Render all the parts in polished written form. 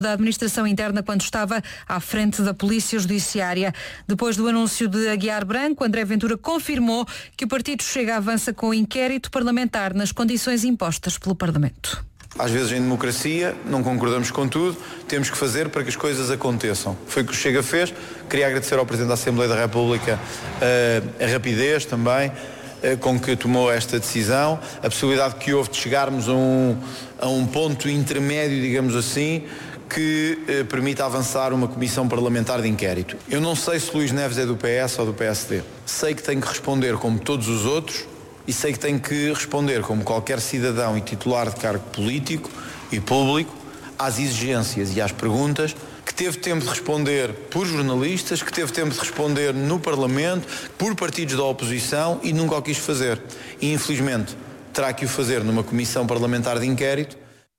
da Administração Interna quando estava à frente da Polícia Judiciária. Depois do anúncio de Aguiar Branco, André Ventura confirmou que o Partido Chega avança com o inquérito parlamentar nas condições impostas pelo Parlamento. Às vezes em democracia não concordamos com tudo, temos que fazer para que as coisas aconteçam. Foi o que o Chega fez. Queria agradecer ao Presidente da Assembleia da República a rapidez também com que tomou esta decisão, a possibilidade que houve de chegarmos a um ponto intermédio, digamos assim, que permita avançar uma comissão parlamentar de inquérito. Eu não sei se Luís Neves é do PS ou do PSD. Sei que tem que responder como todos os outros e sei que tem que responder como qualquer cidadão e titular de cargo político e público às exigências e às perguntas que teve tempo de responder por jornalistas, que teve tempo de responder no Parlamento, por partidos da oposição e nunca o quis fazer. E infelizmente terá que o fazer numa comissão parlamentar de inquérito.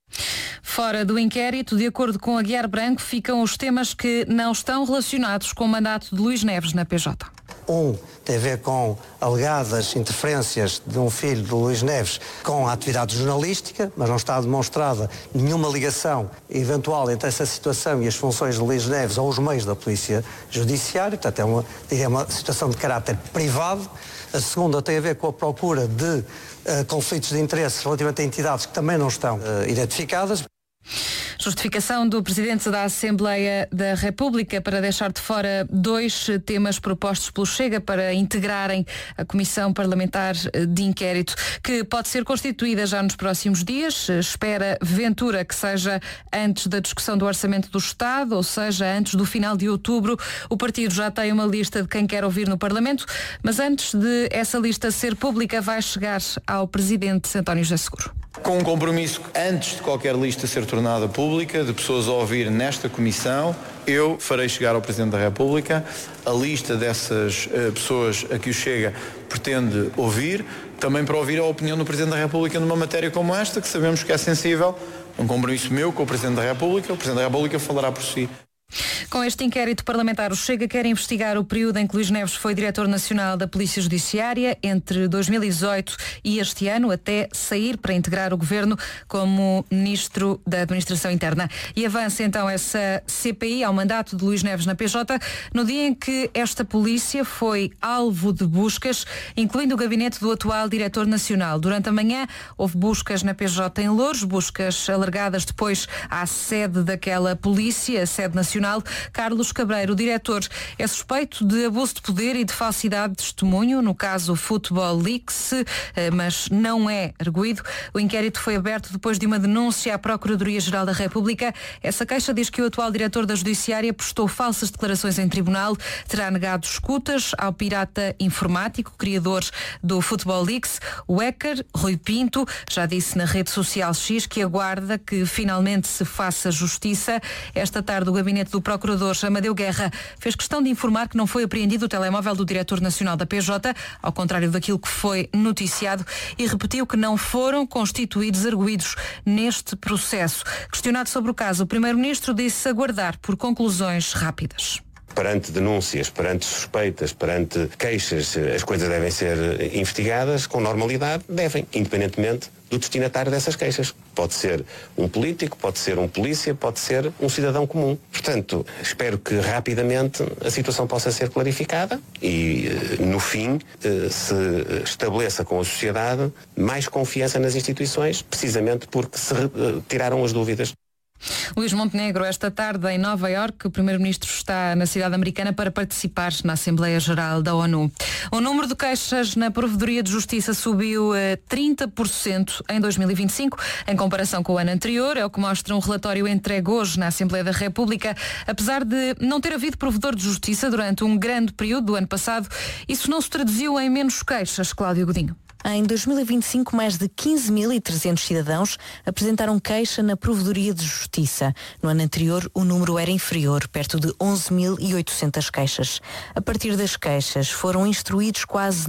Fora do inquérito, de acordo com Aguiar Branco, ficam os temas que não estão relacionados com o mandato de Luís Neves na PJ. Tem a ver com alegadas interferências de um filho de Luís Neves com a atividade jornalística, mas não está demonstrada nenhuma ligação eventual entre essa situação e as funções de Luís Neves ou os meios da Polícia Judiciária. Portanto, é uma situação de caráter privado. A segunda tem a ver com a procura de conflitos de interesse relativamente a entidades que também não estão identificadas. Justificação do Presidente da Assembleia da República para deixar de fora 2 temas propostos pelo Chega para integrarem a Comissão Parlamentar de Inquérito, que pode ser constituída já nos próximos dias. Espera Ventura que seja antes da discussão do Orçamento do Estado, ou seja, antes do final de outubro. O partido já tem uma lista de quem quer ouvir no Parlamento, mas antes de essa lista ser pública vai chegar ao Presidente António José Seguro. Com um compromisso, antes de qualquer lista ser tornada pública, de pessoas a ouvir nesta comissão, eu farei chegar ao Presidente da República a lista dessas pessoas a que o Chega pretende ouvir, também para ouvir a opinião do Presidente da República numa matéria como esta, que sabemos que é sensível, um compromisso meu com o Presidente da República. O Presidente da República falará por si. Com este inquérito parlamentar, o Chega quer investigar o período em que Luís Neves foi Diretor Nacional da Polícia Judiciária entre 2018 e este ano, até sair para integrar o Governo como Ministro da Administração Interna. E avança então essa CPI ao mandato de Luís Neves na PJ, no dia em que esta polícia foi alvo de buscas, incluindo o gabinete do atual Diretor Nacional. Durante a manhã houve buscas na PJ em Louros, buscas alargadas depois à sede daquela polícia, a sede nacional. Carlos Cabreiro, o diretor, é suspeito de abuso de poder e de falsidade de testemunho, no caso Football Leaks, mas não é arguido. O inquérito foi aberto depois de uma denúncia à Procuradoria-Geral da República. Essa queixa diz que o atual diretor da Judiciária prestou falsas declarações em tribunal, terá negado escutas ao pirata informático, criador do Football Leaks. O hacker, Rui Pinto, já disse na rede social X que aguarda que finalmente se faça justiça. Esta tarde o gabinete do procurador Amadeu Guerra fez questão de informar que não foi apreendido o telemóvel do diretor nacional da PJ, ao contrário daquilo que foi noticiado, e repetiu que não foram constituídos arguidos neste processo. Questionado sobre o caso, o primeiro-ministro disse aguardar por conclusões rápidas. Perante denúncias, perante suspeitas, perante queixas, as coisas devem ser investigadas com normalidade, devem, independentemente do destinatário dessas queixas. Pode ser um político, pode ser um polícia, pode ser um cidadão comum. Portanto, espero que rapidamente a situação possa ser clarificada e, no fim, se estabeleça com a sociedade mais confiança nas instituições, precisamente porque se tiraram as dúvidas. Luís Montenegro, esta tarde em Nova Iorque, o Primeiro-Ministro está na cidade americana para participar na Assembleia Geral da ONU. O número de queixas na Provedoria de Justiça subiu a 30% em 2025, em comparação com o ano anterior, é o que mostra um relatório entregue hoje na Assembleia da República. Apesar de não ter havido provedor de justiça durante um grande período do ano passado, isso não se traduziu em menos queixas, Cláudio Godinho. Em 2025, mais de 15.300 cidadãos apresentaram queixa na Provedoria de Justiça. No ano anterior, o número era inferior, perto de 11.800 queixas. A partir das queixas, foram instruídos quase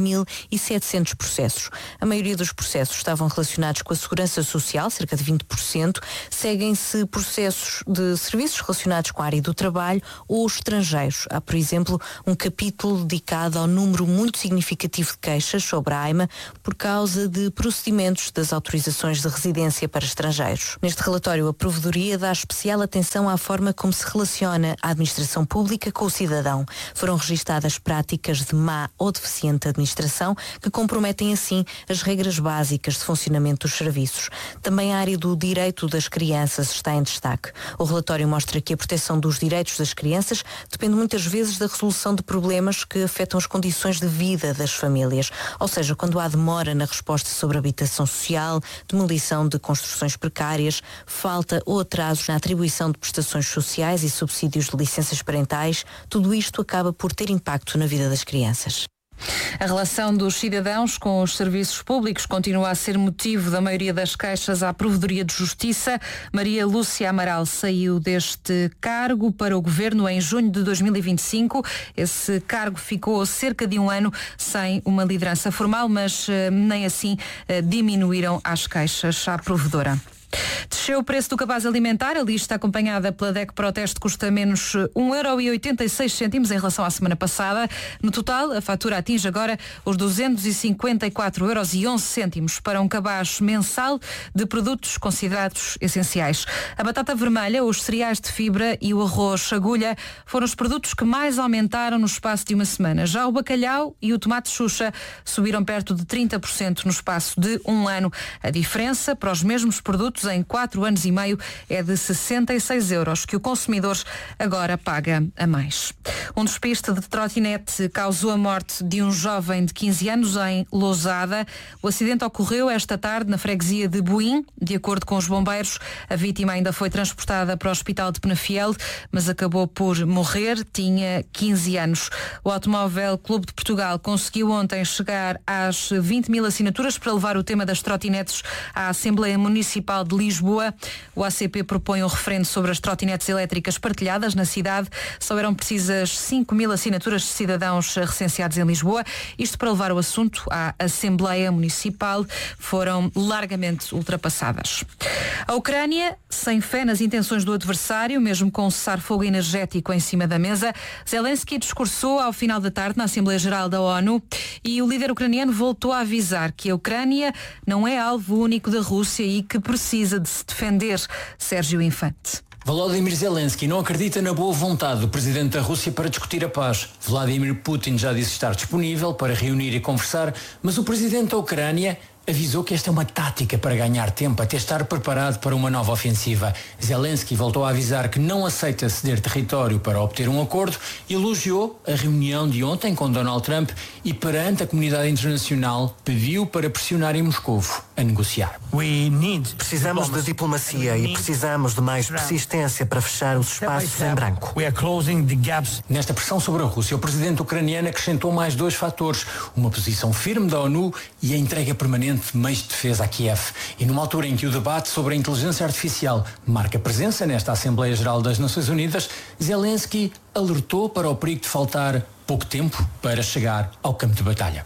9.700 processos. A maioria dos processos estavam relacionados com a segurança social, cerca de 20%. Seguem-se processos de serviços relacionados com a área do trabalho ou estrangeiros. Há, por exemplo, um capítulo dedicado ao número muito significativo de queixas sobre a AIMA, sistema por causa de procedimentos das autorizações de residência para estrangeiros. Neste relatório, a Provedoria dá especial atenção à forma como se relaciona a administração pública com o cidadão. Foram registadas práticas de má ou deficiente administração que comprometem assim as regras básicas de funcionamento dos serviços. Também a área do direito das crianças está em destaque. O relatório mostra que a proteção dos direitos das crianças depende muitas vezes da resolução de problemas que afetam as condições de vida das famílias, ou seja, quando há demora na resposta sobre habitação social, demolição de construções precárias, falta ou atrasos na atribuição de prestações sociais e subsídios de licenças parentais, tudo isto acaba por ter impacto na vida das crianças. A relação dos cidadãos com os serviços públicos continua a ser motivo da maioria das queixas à Provedoria de Justiça. Maria Lúcia Amaral saiu deste cargo para o Governo em junho de 2025. Esse cargo ficou cerca de um ano sem uma liderança formal, mas nem assim diminuíram as queixas à provedora. Desceu o preço do cabaz alimentar. A lista acompanhada pela DEC Proteste custa menos 1,86€ em relação à semana passada. No total, a fatura atinge agora os 254,11€ para um cabaz mensal de produtos considerados essenciais. A batata vermelha, os cereais de fibra e o arroz agulha foram os produtos que mais aumentaram no espaço de uma semana. Já o bacalhau e o tomate xuxa subiram perto de 30% no espaço de um ano. A diferença para os mesmos produtos em 4 anos e meio é de 66€, que o consumidor agora paga a mais. Um despiste de trotinete causou a morte de um jovem de 15 anos em Lousada. O acidente ocorreu esta tarde na freguesia de Boim. De acordo com os bombeiros, a vítima ainda foi transportada para o hospital de Penafiel, mas acabou por morrer. Tinha 15 anos. O Automóvel Clube de Portugal conseguiu ontem chegar às 20.000 assinaturas para levar o tema das trotinetes à Assembleia Municipal de Lisboa. O ACP propõe um referendo sobre as trotinetes elétricas partilhadas na cidade. Só eram precisas 5.000 assinaturas de cidadãos recenseados em Lisboa. Isto para levar o assunto à Assembleia Municipal. Foram largamente ultrapassadas. A Ucrânia, sem fé nas intenções do adversário, mesmo com um cessar-fogo energético em cima da mesa, Zelensky discursou ao final da tarde na Assembleia Geral da ONU e o líder ucraniano voltou a avisar que a Ucrânia não é alvo único da Rússia e que precisa de se defender. Sérgio Infante. Volodymyr Zelensky não acredita na boa vontade do presidente da Rússia para discutir a paz. Vladimir Putin já disse estar disponível para reunir e conversar, mas o presidente da Ucrânia avisou que esta é uma tática para ganhar tempo até estar preparado para uma nova ofensiva. Zelensky voltou a avisar que não aceita ceder território para obter um acordo e elogiou a reunião de ontem com Donald Trump e perante a comunidade internacional pediu para pressionar em Moscovo a negociar. Precisamos de diplomacia e precisamos de mais persistência para fechar os espaços em branco. Nesta pressão sobre a Rússia, o presidente ucraniano acrescentou mais 2 fatores: uma posição firme da ONU e a entrega permanente de meios de defesa a Kiev. E numa altura em que o debate sobre a inteligência artificial marca presença nesta Assembleia Geral das Nações Unidas, Zelensky alertou para o perigo de faltar pouco tempo para chegar ao campo de batalha.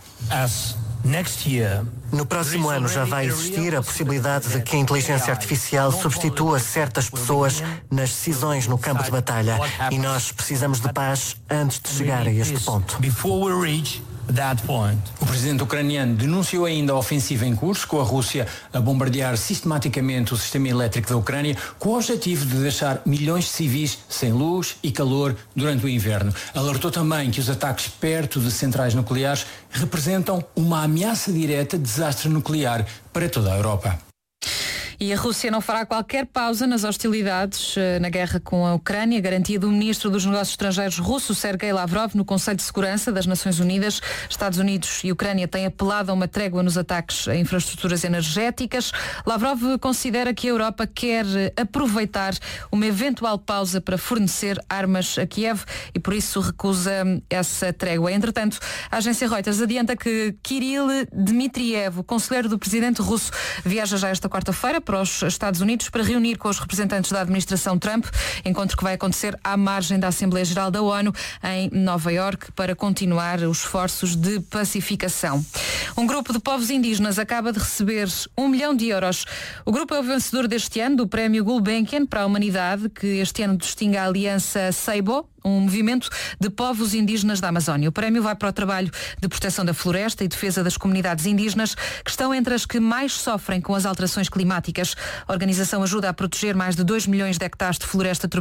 No próximo ano já vai existir a possibilidade de que a inteligência artificial substitua certas pessoas nas decisões no campo de batalha. E nós precisamos de paz antes de chegar a este ponto. O presidente ucraniano denunciou ainda a ofensiva em curso, com a Rússia a bombardear sistematicamente o sistema elétrico da Ucrânia, com o objetivo de deixar milhões de civis sem luz e calor durante o inverno. Alertou também que os ataques perto de centrais nucleares representam uma ameaça direta de desastre nuclear para toda a Europa. E a Rússia não fará qualquer pausa nas hostilidades na guerra com a Ucrânia. Garantia do ministro dos Negócios Estrangeiros russo, Sergei Lavrov, no Conselho de Segurança das Nações Unidas. Estados Unidos e Ucrânia têm apelado a uma trégua nos ataques a infraestruturas energéticas. Lavrov considera que a Europa quer aproveitar uma eventual pausa para fornecer armas a Kiev e por isso recusa essa trégua. Entretanto, a agência Reuters adianta que Kirill Dmitriev, o conselheiro do presidente russo, viaja já esta quarta-feira para os Estados Unidos para reunir com os representantes da administração Trump, encontro que vai acontecer à margem da Assembleia Geral da ONU em Nova Iorque para continuar os esforços de pacificação. Um grupo de povos indígenas acaba de receber €1 milhão. O grupo é o vencedor deste ano do Prémio Gulbenkian para a Humanidade, que este ano distingue a Aliança Seibo, um movimento de povos indígenas da Amazónia. O prémio vai para o trabalho de proteção da floresta e defesa das comunidades indígenas, que estão entre as que mais sofrem com as alterações climáticas. A organização ajuda a proteger mais de 2 milhões de hectares de floresta tropical